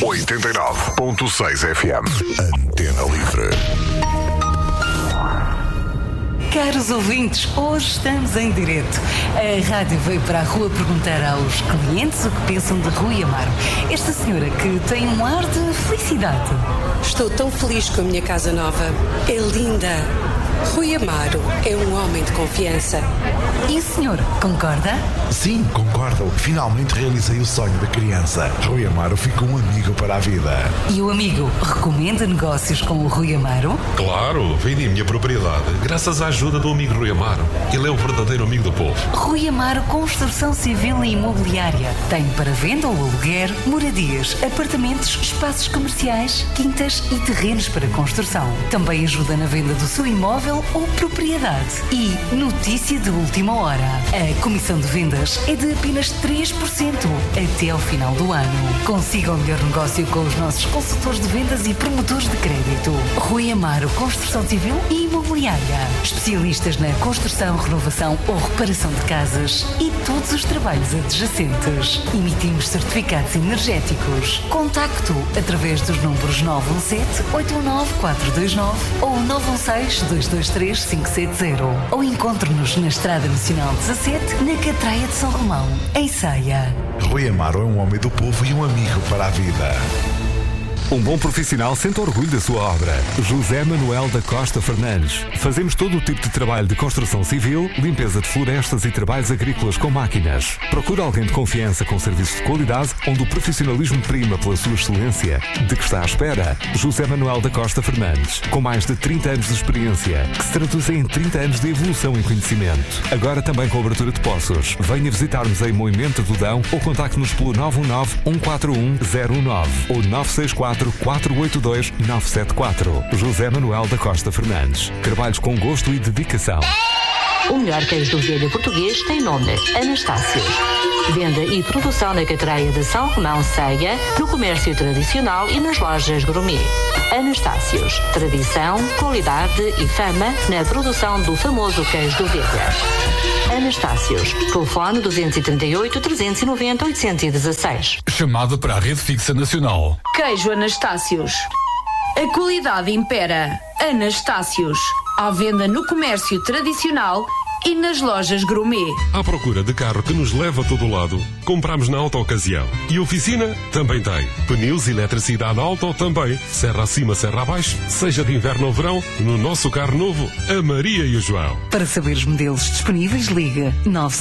89.6 FM. Antena Livre. Caros ouvintes, hoje estamos em direto. A rádio veio para a rua perguntar aos clientes o que pensam de Rui Amaro. Esta senhora que tem um ar de felicidade. Estou tão feliz com a minha casa nova. É linda. Rui Amaro é um homem de confiança. E o senhor, concorda? Sim, concordo. Finalmente realizei o sonho da criança. Rui Amaro ficou um amigo para a vida. E o amigo recomenda negócios com o Rui Amaro? Claro, vendi a minha propriedade graças à ajuda do amigo Rui Amaro. Ele é o verdadeiro amigo do povo. Rui Amaro Construção Civil e Imobiliária. Tem para venda ou aluguer moradias, apartamentos, espaços comerciais, quintas e terrenos para construção. Também ajuda na venda do seu imóvel ou propriedade. E notícia de última hora. A comissão de vendas é de apenas 3% até ao final do ano. Consiga o melhor negócio com os nossos consultores de vendas e promotores de crédito. Rui Amaro Construção Civil e Imobiliária. Especialistas na construção, renovação ou reparação de casas e todos os trabalhos adjacentes. Emitimos certificados energéticos. Contacto através dos números 917-819-429 ou 916-223-570. Ou encontre-nos na Estrada Nacional 17, na Catraia de São Romão, em Ceia. Rui Amaro é um homem do povo e um amigo para a vida. Um bom profissional sente orgulho da sua obra. José Manuel da Costa Fernandes. Fazemos todo o tipo de trabalho de construção civil, limpeza de florestas e trabalhos agrícolas com máquinas. Procura alguém de confiança com serviços de qualidade, onde o profissionalismo prima pela sua excelência. De que está à espera? José Manuel da Costa Fernandes. Com mais de 30 anos de experiência, que se traduzem em 30 anos de evolução em conhecimento. Agora também com abertura de poços. Venha visitar-nos em Moimenta do Dão ou contacte-nos pelo 919-141-019 ou 964 482-974. José Manuel da Costa Fernandes. Trabalhos com gosto e dedicação. O melhor queijo do velho português tem nome: Anastácios. Venda e produção na Catraia de São Romão, Ceia, no comércio tradicional e nas lojas gourmet. Anastácios. Tradição, qualidade e fama na produção do famoso queijo do Velha. Anastácios. Telefone 238-390-816. Chamada para a rede fixa nacional. Queijo Anastácios. A qualidade impera. Anastácios. À venda no comércio tradicional e nas lojas gourmet. À procura de carro que nos leva a todo lado, compramos na Auto Ocasião. E oficina também tem. Pneus e eletricidade Auto também. Serra acima, serra abaixo. Seja de inverno ou verão, no nosso carro novo, a Maria e o João. Para saber os modelos disponíveis, liga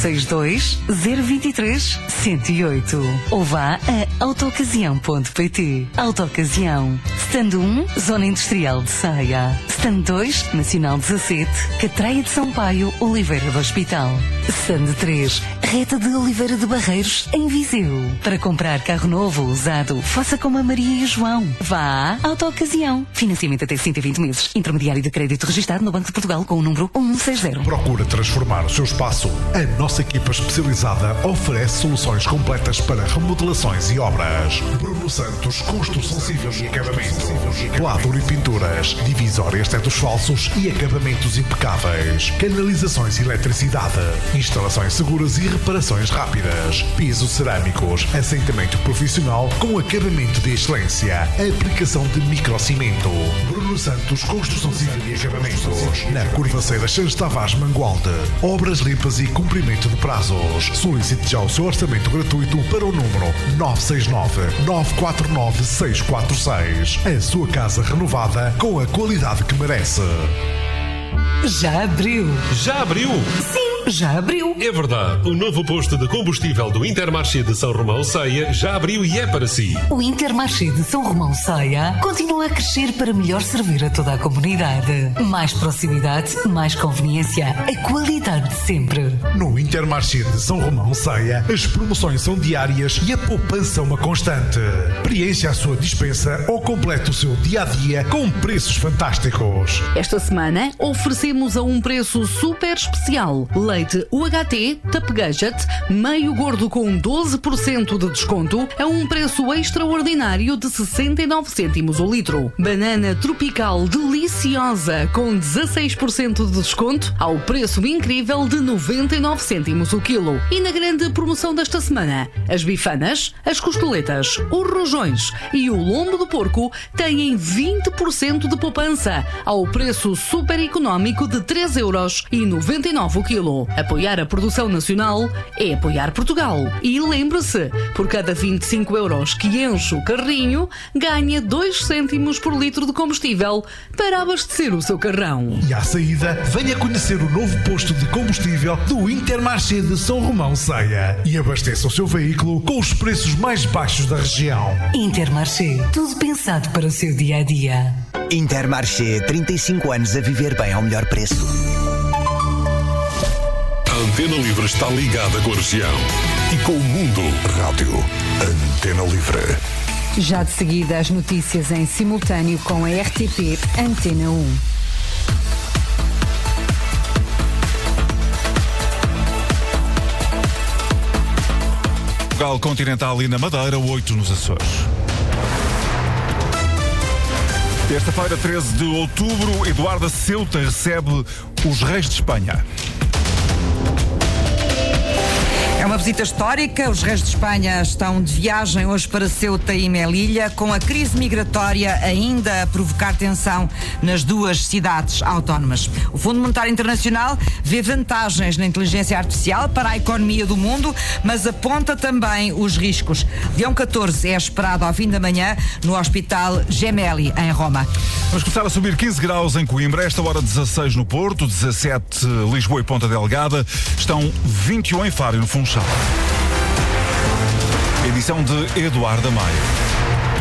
962-023-108 ou vá a autoocasião.pt. Autoocasião. Stand 1, Zona Industrial de Ceia. Stand 2, Nacional 17, Catraia de São Paio, Oliveira do Hospital. Stand 3, Reta de Oliveira de Barreiros, em Viseu. Para comprar carro novo ou usado, faça como a Maria e o João. Vá à Autoocasião. Financiamento até 120 meses. Intermediário de crédito registrado no Banco de Portugal com o número 160. Procura transformar o seu espaço. A nossa equipa especializada oferece soluções completas para remodelações e obras. Bruno Santos, Construção Civil e Acabamento. Quadro e pinturas. Divisórias tetos falsos e acabamentos impecáveis. Canalizações e eletricidade. Instalações seguras e reparações rápidas. Pisos cerâmicos. Assentamento profissional com acabamento de excelência. Aplicação de microcimento. Bruno Santos, Construção Civil e Acabamentos. Na Curvaceira Santos Tavares Mangualde. Obras limpas e cumprimento de prazos. Solicite já o seu orçamento gratuito para o número 969-949-646. A sua casa renovada com a qualidade que merece. Já abriu? Já abriu? Sim, já abriu. É verdade. O novo posto de combustível do Intermarché de São Romão, Ceia, já abriu e é para si. O Intermarché de São Romão, Ceia, continua a crescer para melhor servir a toda a comunidade. Mais proximidade, mais conveniência, a qualidade de sempre. No Intermarché de São Romão, Ceia, as promoções são diárias e a poupança uma constante. Preencha a sua dispensa ou complete o seu dia-a-dia com preços fantásticos. Esta semana oferecemos a um preço super especial leite UHT Top Gadget, meio gordo com 12% de desconto, a um preço extraordinário de 69 cêntimos o litro. Banana tropical deliciosa com 16% de desconto, ao preço incrível de 99 cêntimos o quilo. E na grande promoção desta semana, as bifanas, as costeletas, os rojões e o lombo do porco têm 20% de poupança, ao preço super económico de 3,99€ o quilo. Apoiar a produção nacional é apoiar Portugal. E lembre-se, por cada 25€ que enche o carrinho, ganha 2 cêntimos por litro de combustível para abastecer o seu carrão. E à saída, venha conhecer o novo posto de combustível do Intermarché de São Romão Ceia e abasteça o seu veículo com os preços mais baixos da região. Intermarché, tudo pensado para o seu dia-a-dia. Intermarché, 35 anos a viver bem ao melhor preço. A Antena Livre está ligada com a região e com o mundo. Rádio Antena Livre. Já de seguida, as notícias em simultâneo com a RTP Antena 1. Portugal continental e na Madeira, 8 nos Açores. Terça-feira, 13 de outubro, Eduarda Ceuta recebe os Reis de Espanha. É uma visita histórica. Os Reis de Espanha estão de viagem hoje para Ceuta e Melilla, com a crise migratória ainda a provocar tensão nas duas cidades autónomas. O Fundo Monetário Internacional vê vantagens na inteligência artificial para a economia do mundo, mas aponta também os riscos. Leão XIV é esperado ao fim da manhã no Hospital Gemelli, em Roma. Vamos começar a subir 15 graus em Coimbra, esta hora 16 no Porto, 17 Lisboa e Ponta Delgada, estão 21 em Faro e no Funchal. Edição de Eduarda Maia.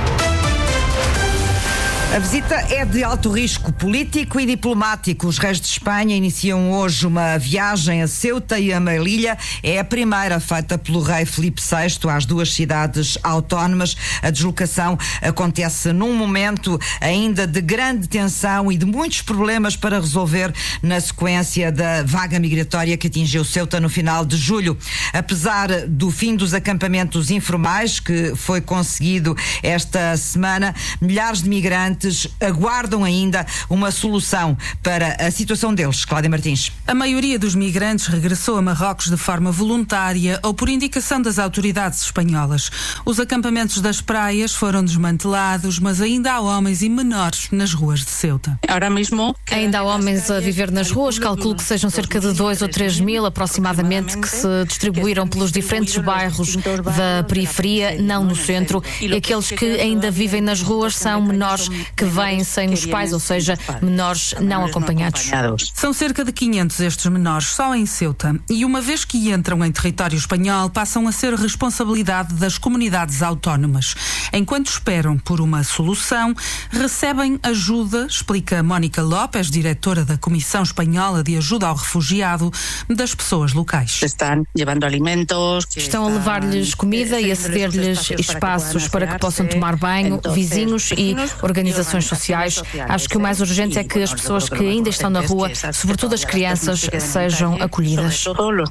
A visita é de alto risco político e diplomático. Os Reis de Espanha iniciam hoje uma viagem a Ceuta e a Melilla. É a primeira feita pelo rei Filipe VI às duas cidades autónomas. A deslocação acontece num momento ainda de grande tensão e de muitos problemas para resolver na sequência da vaga migratória que atingiu Ceuta no final de julho. Apesar do fim dos acampamentos informais, que foi conseguido esta semana, milhares de migrantes aguardam ainda uma solução para a situação deles. Cláudia Martins. A maioria dos migrantes regressou a Marrocos de forma voluntária ou por indicação das autoridades espanholas. Os acampamentos das praias foram desmantelados, mas ainda há homens e menores nas ruas de Ceuta. Ainda há homens a viver nas ruas, calculo que sejam cerca de 2 ou 3 mil aproximadamente, que se distribuíram pelos diferentes bairros da periferia, não no centro, e aqueles que ainda vivem nas ruas são menores que vêm sem os pais, ou seja, menores não acompanhados. São cerca de 500 estes menores, só em Ceuta, e uma vez que entram em território espanhol, passam a ser responsabilidade das comunidades autónomas. Enquanto esperam por uma solução, recebem ajuda, explica Mónica López, diretora da Comissão Espanhola de Ajuda ao Refugiado, das pessoas locais. Estão a levar-lhes comida e a ceder-lhes espaços para que possam tomar banho, vizinhos e organizações sociais. Acho que o mais urgente é que as pessoas que ainda estão na rua, sobretudo as crianças, sejam acolhidas.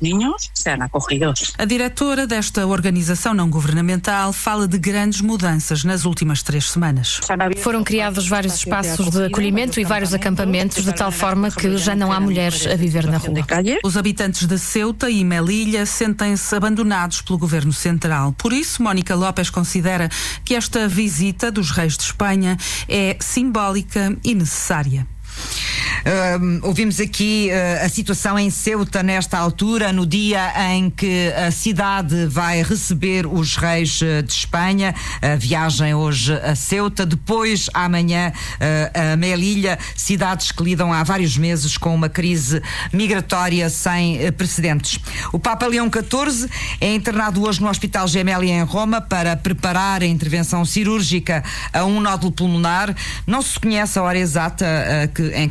A diretora desta organização não governamental fala de grandes mudanças nas últimas 3 semanas. Foram criados vários espaços de acolhimento e vários acampamentos, de tal forma que já não há mulheres a viver na rua. Os habitantes de Ceuta e Melilla sentem-se abandonados pelo governo central. Por isso, Mónica López considera que esta visita dos Reis de Espanha é simbólica e necessária. Ouvimos aqui a situação em Ceuta nesta altura, no dia em que a cidade vai receber os Reis de Espanha. A viagem hoje a Ceuta, depois amanhã a Melilla, cidades que lidam há vários meses com uma crise migratória sem precedentes. O Papa Leão XIV é internado hoje no Hospital Gemelli em Roma para preparar a intervenção cirúrgica a um nódulo pulmonar. Não se conhece a hora exata em que vai entrar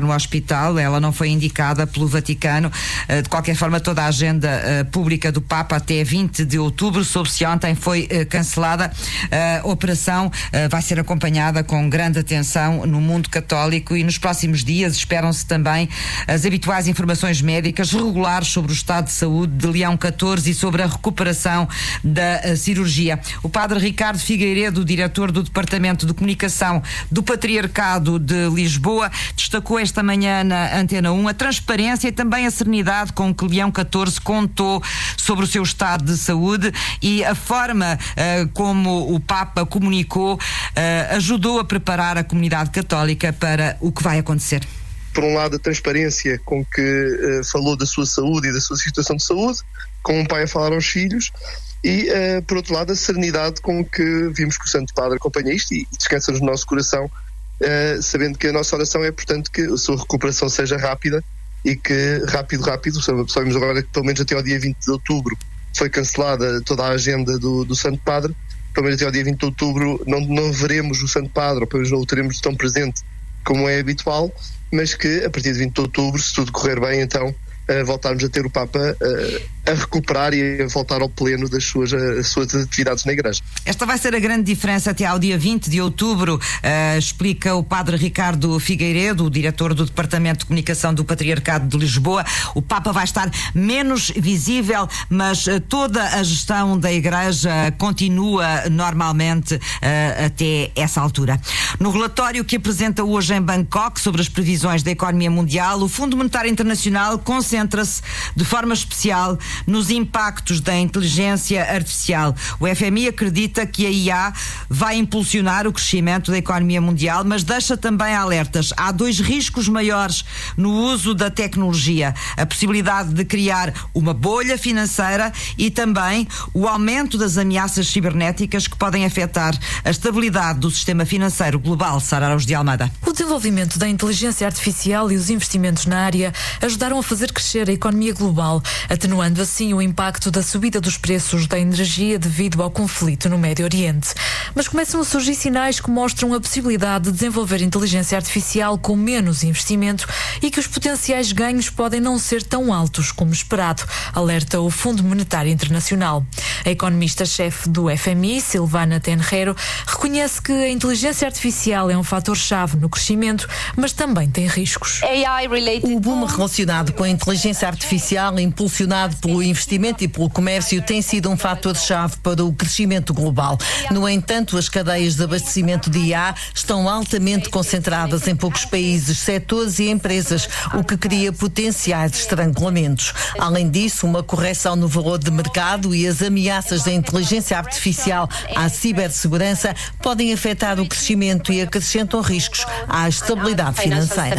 no hospital. Ela não foi indicada pelo Vaticano. De qualquer forma, toda a agenda pública do Papa até 20 de outubro, soube-se ontem, foi cancelada. A operação vai ser acompanhada com grande atenção no mundo católico, e nos próximos dias esperam-se também as habituais informações médicas regulares sobre o estado de saúde de Leão XIV e sobre a recuperação da cirurgia. O padre Ricardo Figueiredo, diretor do Departamento de Comunicação do Patriarcado de Lisboa, destacou esta manhã na Antena 1 a transparência e também a serenidade com que Leão XIV contou sobre o seu estado de saúde, e a forma como o Papa comunicou ajudou a preparar a comunidade católica para o que vai acontecer. Por um lado, a transparência com que falou da sua saúde e da sua situação de saúde, como um pai a falar aos filhos, e, por outro lado, a serenidade com que vimos que o Santo Padre acompanha isto e descansa-nos no nosso coração, sabendo que a nossa oração é, portanto, que a sua recuperação seja rápida e que, rápido, sabemos agora que pelo menos até ao dia 20 de outubro foi cancelada toda a agenda do Santo Padre. Pelo menos até ao dia 20 de outubro não veremos o Santo Padre, ou pelo menos não o teremos tão presente como é habitual, mas que a partir de 20 de outubro, se tudo correr bem, então voltarmos a ter o Papa a recuperar e a voltar ao pleno das suas atividades na Igreja. Esta vai ser a grande diferença até ao dia 20 de outubro, explica o padre Ricardo Figueiredo, o diretor do Departamento de Comunicação do Patriarcado de Lisboa. O Papa vai estar menos visível, mas toda a gestão da Igreja continua normalmente até essa altura. No relatório que apresenta hoje em Bangkok sobre as previsões da economia mundial, o Fundo Monetário Internacional concentra-se de forma especial nos impactos da inteligência artificial. O FMI acredita que a IA vai impulsionar o crescimento da economia mundial, mas deixa também alertas. Há dois riscos maiores no uso da tecnologia: a possibilidade de criar uma bolha financeira e também o aumento das ameaças cibernéticas que podem afetar a estabilidade do sistema financeiro global. Sara Araújo de Almeida. O desenvolvimento da inteligência artificial e os investimentos na área ajudaram a fazer crescer a economia global, atenuando assim o impacto da subida dos preços da energia devido ao conflito no Médio Oriente. Mas começam a surgir sinais que mostram a possibilidade de desenvolver inteligência artificial com menos investimento e que os potenciais ganhos podem não ser tão altos como esperado, alerta o Fundo Monetário Internacional. A economista-chefe do FMI, Silvana Tenreiro, reconhece que a inteligência artificial é um fator-chave no crescimento, mas também tem riscos. O boom relacionado com a inteligência artificial, impulsionado pelo investimento e pelo comércio, tem sido um fator-chave para o crescimento global. No entanto, as cadeias de abastecimento de IA estão altamente concentradas em poucos países, setores e empresas, o que cria potenciais estrangulamentos. Além disso, uma correção no valor de mercado e as ameaças da inteligência artificial à cibersegurança podem afetar o crescimento e acrescentam riscos à estabilidade financeira.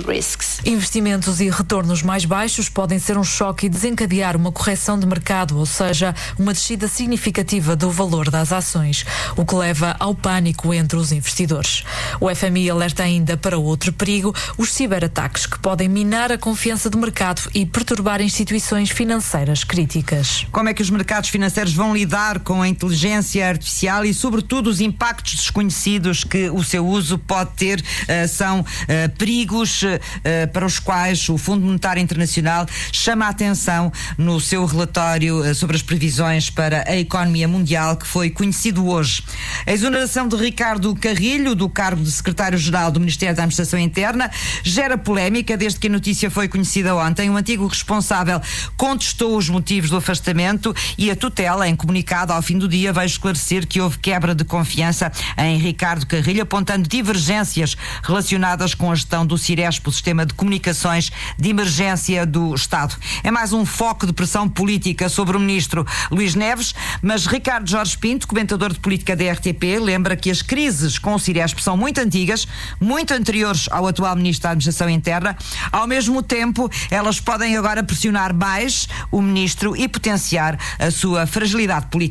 Investimentos e retornos mais baixos podem ser um choque e desencadear uma correção de mercado, ou seja, uma descida significativa do valor das ações, o que leva ao pânico entre os investidores. O FMI alerta ainda para outro perigo: os ciberataques, que podem minar a confiança do mercado e perturbar instituições financeiras críticas. Como é que os mercados financeiros vão lidar com a inteligência artificial e, sobretudo, os impactos desconhecidos que o seu uso pode ter? São perigos para os quais o Fundo Monetário Internacional chama a atenção no seu relatório sobre as previsões para a economia mundial, que foi conhecido hoje. A exoneração de Ricardo Carrilho do cargo de secretário-geral do Ministério da Administração Interna gera polémica desde que a notícia foi conhecida ontem. O antigo responsável contestou os motivos do afastamento e a tutela, em comunicado ao fim do dia, veio esclarecer que houve quebra de confiança em Ricardo Carrilho, apontando divergências relacionadas com a gestão do Ciresp, o Sistema de Comunicações de Emergência do Estado. É mais um foco de pressão política sobre o ministro Luís Neves, mas Ricardo Jorge Pinto, comentador de política da RTP, lembra que as crises com o Ciresp são muito antigas, muito anteriores ao atual ministro da Administração Interna. Ao mesmo tempo, elas podem agora pressionar mais o ministro e potenciar a sua fragilidade política.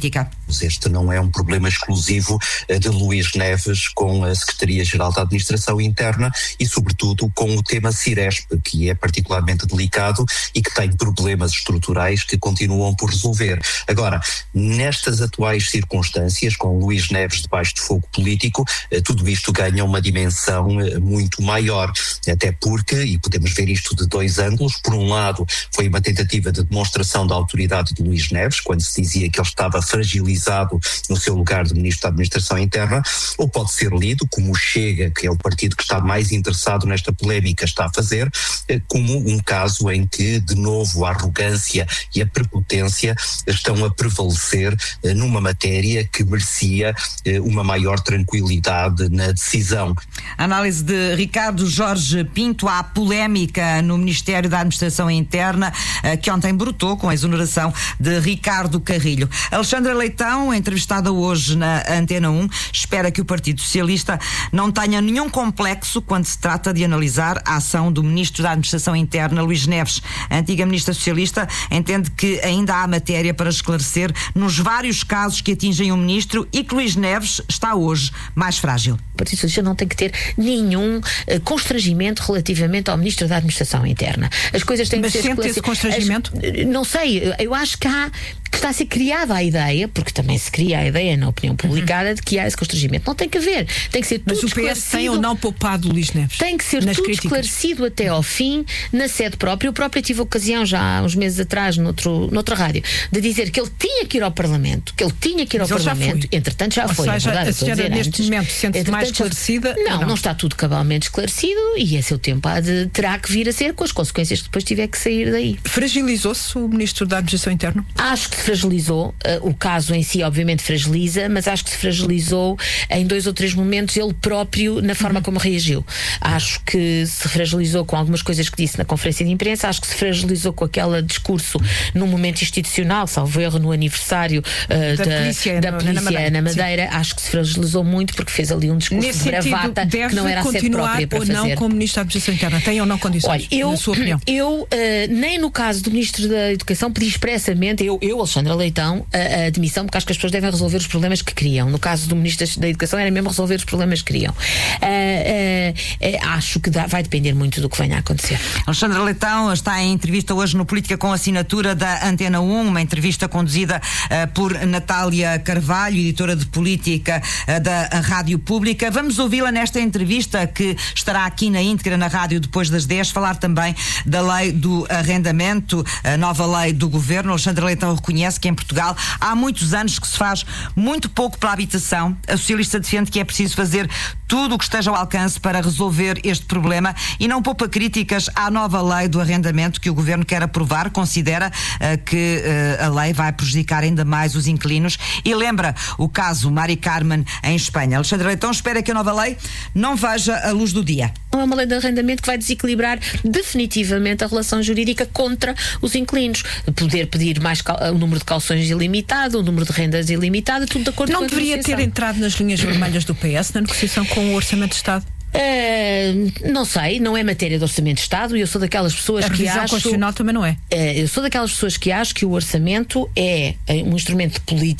Este não é um problema exclusivo de Luís Neves com a Secretaria-Geral da Administração Interna e, sobretudo, com o tema Ciresp, que é particularmente delicado e que tem problemas estruturais que continuam por resolver. Agora, nestas atuais circunstâncias, com Luís Neves debaixo de fogo político, tudo isto ganha uma dimensão muito maior, até porque, e podemos ver isto de dois ângulos, por um lado foi uma tentativa de demonstração da autoridade de Luís Neves, quando se dizia que ele estava fragilizado no seu lugar de Ministro da Administração Interna, ou pode ser lido, como o Chega, que é o partido que está mais interessado nesta polémica, está a fazer, como um caso em que, de novo, a arrogância e a prepotência estão a prevalecer numa matéria que merecia uma maior tranquilidade na decisão. Análise de Ricardo Jorge Pinto à polémica no Ministério da Administração Interna, que ontem brotou com a exoneração de Ricardo Carrilho. Alexandra Leitão, entrevistada hoje na Antena 1, espera que o Partido Socialista não tenha nenhum complexo quando se trata de analisar a ação do Ministro da Administração Interna, Luís Neves. A antiga Ministra Socialista entende que ainda há matéria para esclarecer nos vários casos que atingem o Ministro e que Luís Neves está hoje mais frágil. O Partido Socialista não tem que ter nenhum constrangimento relativamente ao Ministro da Administração Interna. As coisas têm que ser esclarecidas. Mas sente esse constrangimento? Não sei, eu acho que está a ser criada a ideia, porque também se cria a ideia na opinião publicada de que há esse constrangimento. Não tem que haver. Tem que ser tudo esclarecido. Mas o PS tem ou não poupado Luís Neves? Tem que ser tudo esclarecido até ao fim, na sede própria. Eu próprio tive ocasião, já há uns meses atrás, noutra rádio, de dizer que ele tinha que ir ao Parlamento, entretanto já foi. Ou seja, a senhora neste momento sente-se mais esclarecida? Não está tudo cabalmente esclarecido e esse é o tempo terá que vir a ser, com as consequências que depois tiver que sair daí. Fragilizou-se o Ministro da Administração Interna? Acho que se fragilizou. O caso em si obviamente fragiliza, mas acho que se fragilizou em 2 ou 3 momentos ele próprio na forma como reagiu. Acho que se fragilizou com algumas coisas que disse na conferência de imprensa, acho que se fragilizou com aquele discurso num momento institucional, salvo erro, no aniversário da polícia na Madeira. Sim. Acho que se fragilizou muito porque fez ali um discurso de bravata que não era a sede própria para fazer. Ou não como Ministro da Administração Interna? Tem ou não condições? Olha, na sua opinião? Eu nem no caso do Ministro da Educação pedi expressamente, eu Alexandra Leitão, a admissão, porque acho que as pessoas devem resolver os problemas que criam. No caso do Ministro da Educação era mesmo resolver os problemas que criam. Acho que vai depender muito do que venha a acontecer. Alexandra Leitão está em entrevista hoje no Política com Assinatura da Antena 1, uma entrevista conduzida por Natália Carvalho, editora de Política da Rádio Pública. Vamos ouvi-la nesta entrevista que estará aqui na íntegra na rádio depois das 10, falar também da lei do arrendamento, a nova lei do Governo. Alexandra Leitão reconhece que em Portugal há muitos anos que se faz muito pouco pela habitação. A socialista defende que é preciso fazer tudo o que esteja ao alcance para resolver este problema e não poupa críticas à nova lei do arrendamento que o Governo quer aprovar. Considera que a lei vai prejudicar ainda mais os inquilinos e lembra o caso Mari Carmen em Espanha. Alexandra Leitão espera que a nova lei não veja a luz do dia. É uma lei de arrendamento que vai desequilibrar definitivamente a relação jurídica contra os inquilinos. Poder pedir mais o número de calções ilimitado, o número de rendas ilimitado, tudo de acordo com a negociação. Não deveria ter entrado nas linhas vermelhas do PS na negociação com o Orçamento de Estado? Não sei, não é matéria do Orçamento de Estado e eu sou daquelas pessoas que acho... A constitucional também não é. Eu sou daquelas pessoas que acho que o Orçamento é um instrumento político